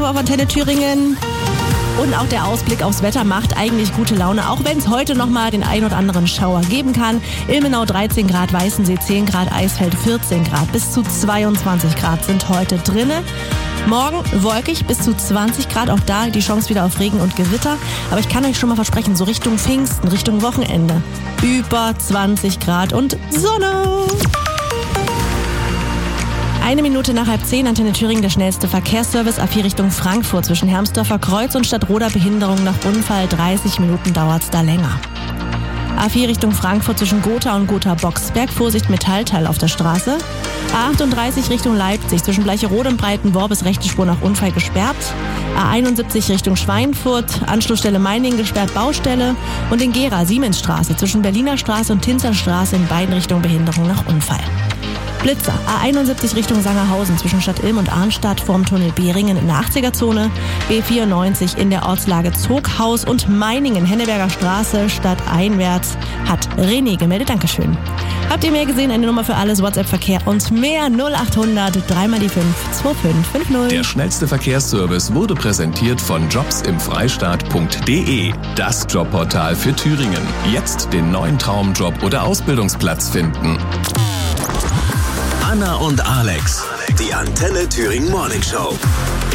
Verkehrsserver auf Antenne Thüringen. Und auch der Ausblick aufs Wetter macht eigentlich gute Laune, auch wenn es heute nochmal den ein oder anderen Schauer geben kann. Ilmenau 13 Grad, Weißensee 10 Grad, Eisfeld 14 Grad. Bis zu 22 Grad sind heute drinne. Morgen wolkig, bis zu 20 Grad, auch da die Chance wieder auf Regen und Gewitter. Aber ich kann euch schon mal versprechen, so Richtung Pfingsten, Richtung Wochenende, über 20 Grad und Sonne. 1 Minute nach 9:30, Antenne Thüringen, der schnellste Verkehrsservice. A4 Richtung Frankfurt zwischen Hermsdorfer Kreuz und Stadtroda Behinderung nach Unfall. 30 Minuten dauert's da länger. A4 Richtung Frankfurt zwischen Gotha und Gotha-Boxberg. Vorsicht, Metallteil auf der Straße. A38 Richtung Leipzig zwischen Bleicherode und Breitenborn bis rechte Spur nach Unfall gesperrt. A71 Richtung Schweinfurt, Anschlussstelle Meiningen gesperrt, Baustelle. Und in Gera, Siemensstraße zwischen Berliner Straße und Tinzerstraße in beiden Richtungen Behinderung nach Unfall. Blitzer, A71 Richtung Sangerhausen zwischen Stadt Ilm und Arnstadt vorm Tunnel Behringen in der 80er-Zone, B94 in der Ortslage Zoghaus und Meiningen, Henneberger Straße, stadteinwärts, hat René gemeldet. Dankeschön. Habt ihr mehr gesehen? Eine Nummer für alles, WhatsApp-Verkehr und mehr 0800 3 mal die 5 2550. Der schnellste Verkehrsservice wurde präsentiert von jobsimfreistaat.de, das Jobportal für Thüringen. Jetzt den neuen Traumjob oder Ausbildungsplatz finden. Anna und Alex, die Antenne Thüringen Morning Show.